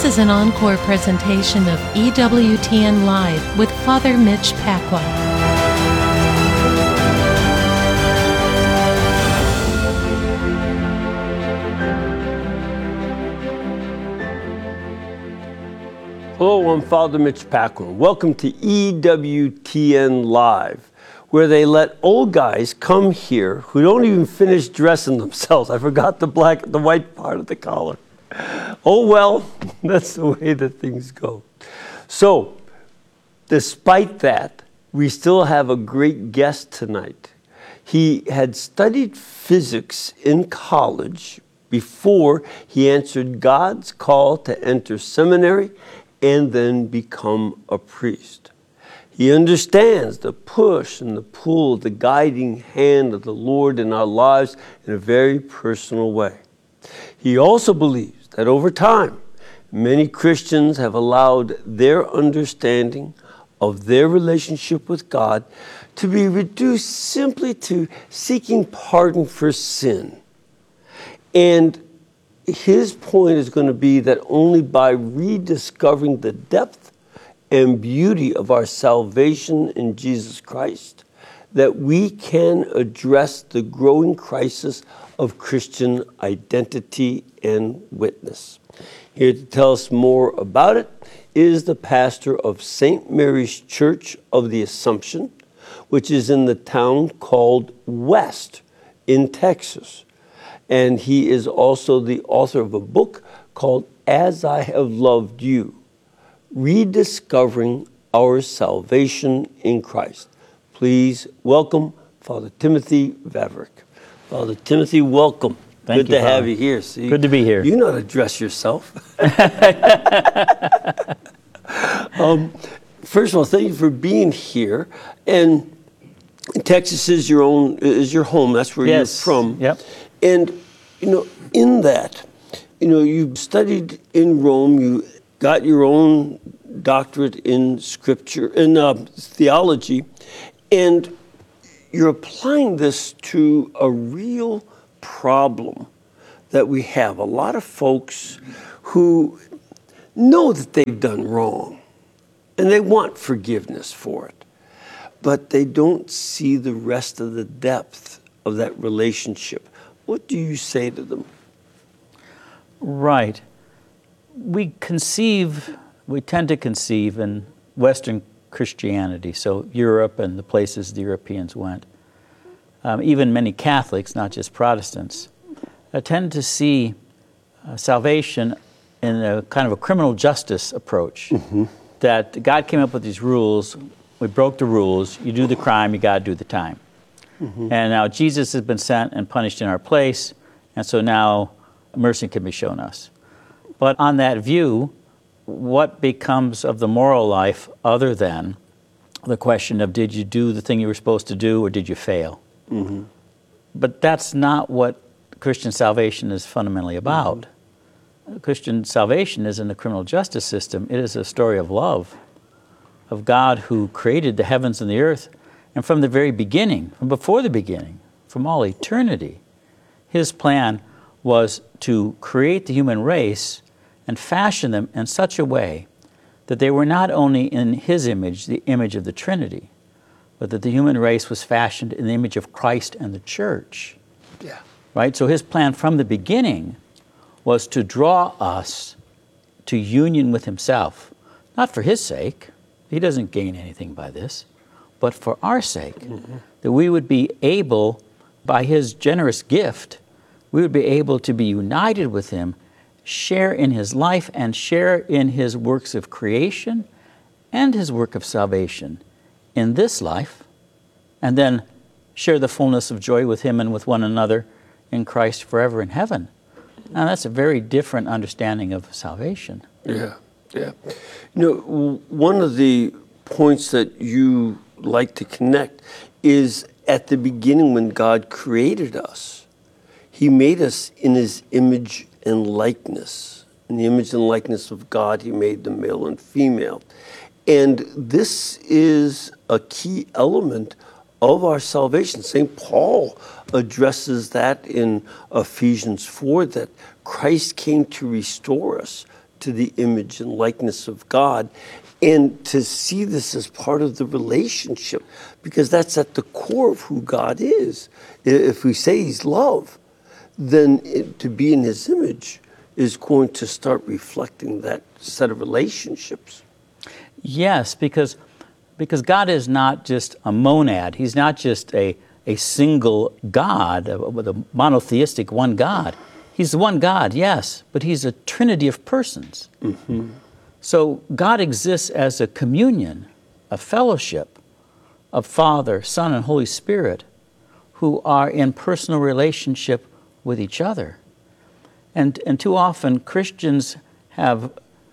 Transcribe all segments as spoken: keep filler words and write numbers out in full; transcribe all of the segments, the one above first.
is an encore presentation of E W T N Live with Father Mitch Pacwa. Hello, I'm Father Mitch Pacwa. Welcome to E W T N Live, where they let old guys come here who don't even finish dressing themselves. I forgot the black, the white part of the collar. Oh well, that's the way that things go. So, despite that, we still have a great guest tonight. He had studied physics in college before he answered God's call to enter seminary and then become a priest. He understands the push and the pull, the guiding hand of the Lord in our lives in a very personal way. He also believes that over time, many Christians have allowed their understanding of their relationship with God to be reduced simply to seeking pardon for sin. And his point is going to be that only by rediscovering the depth and beauty of our salvation in Jesus Christ, that we can address the growing crisis of Christian identity and witness. Here to tell us more about it is the pastor of Saint Mary's Church of the Assumption, which is in the town called West in Texas. And he is also the author of a book called As I Have Loved You, Rediscovering Our Salvation in Christ. Please welcome Father Timothy Vavrick. Father Timothy, welcome. Thank Good you, to Father. have you here. See, good to be here. You know how to dress yourself. um, first of all, thank you for being here. And Texas is your own is your home. That's where yes. you're from. Yep. And you know, in that, you know, you studied in Rome. You got your own doctorate in scripture in uh, theology, and you're applying this to a real problem that we have. A lot of folks who know that they've done wrong and they want forgiveness for it, but they don't see the rest of the depth of that relationship. What do you say to them? Right. We conceive, we tend to conceive in Western Christianity, so Europe and the places the Europeans went. Um, even many Catholics, not just Protestants, uh, tend to see uh, salvation in a kind of a criminal justice approach. Mm-hmm. That God came up with these rules, we broke the rules, you do the crime, you got to do the time. Mm-hmm. And now Jesus has been sent and punished in our place, and so now mercy can be shown us. But on that view, what becomes of the moral life other than the question of did you do the thing you were supposed to do or did you fail? Mm-hmm. But that's not what Christian salvation is fundamentally about. Mm-hmm. Christian salvation isn't a criminal justice system. It is a story of love, of God who created the heavens and the earth. And from the very beginning, from before the beginning, from all eternity, his plan was to create the human race and fashion them in such a way that they were not only in his image, the image of the Trinity, but that the human race was fashioned in the image of Christ and the church. Yeah. Right? So his plan from the beginning was to draw us to union with himself, not for his sake. He doesn't gain anything by this, but for our sake, mm-hmm. that we would be able, by his generous gift, we would be able to be united with him, share in his life and share in his works of creation and his work of salvation in this life, and then share the fullness of joy with him and with one another in Christ forever in heaven. Now that's a very different understanding of salvation. Yeah, yeah. You know, one of the points that you like to connect is at the beginning when God created us, he made us in his image and likeness. In the image and likeness of God, he made them male and female. And this is a key element of our salvation. Saint Paul addresses that in Ephesians four, that Christ came to restore us to the image and likeness of God, and to see this as part of the relationship, because that's at the core of who God is. If we say he's love, then it, to be in his image is going to start reflecting that set of relationships. Yes, because because God is not just a monad. He's not just a, a single God, with a monotheistic one God. He's the one God, yes, but he's a trinity of persons. Mm-hmm. So God exists as a communion, a fellowship of Father, Son, and Holy Spirit, who are in personal relationship with each other. And, and too often Christians have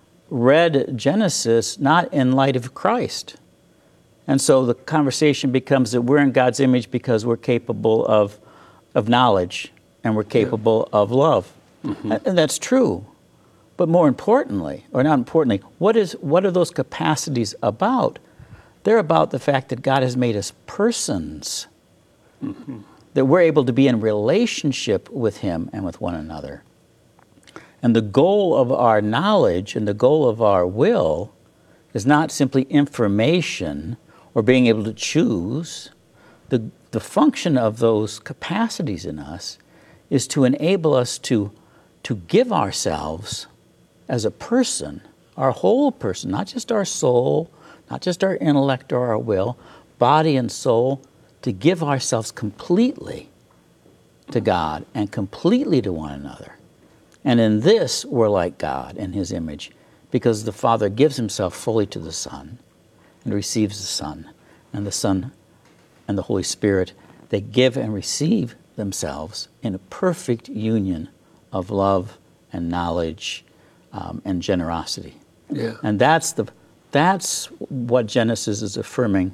read Genesis not in light of Christ. And so the conversation becomes that we're in God's image because we're capable of, of knowledge and we're capable yeah. of love. Mm-hmm. And, and that's true. But more importantly, or not importantly, what is what are those capacities about? They're about the fact that God has made us persons, mm-hmm. that we're able to be in relationship with him and with one another. And the goal of our knowledge and the goal of our will is not simply information or being able to choose. The, the function of those capacities in us is to enable us to, to give ourselves as a person, our whole person, not just our soul, not just our intellect or our will, body and soul, to give ourselves completely to God and completely to one another. And in this, we're like God in his image, because the Father gives himself fully to the Son and receives the Son. And the Son and the Holy Spirit, they give and receive themselves in a perfect union of love and knowledge um, and generosity. Yeah. And that's the that's what Genesis is affirming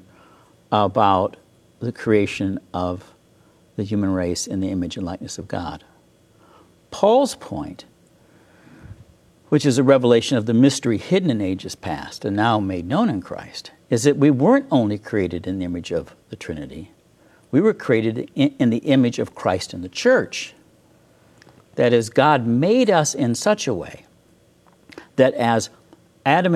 about the creation of the human race in the image and likeness of God. Paul's point, which is a revelation of the mystery hidden in ages past and now made known in Christ, is that we weren't only created in the image of the Trinity, we were created in, in the image of Christ and the church. That is, God made us in such a way that as Adam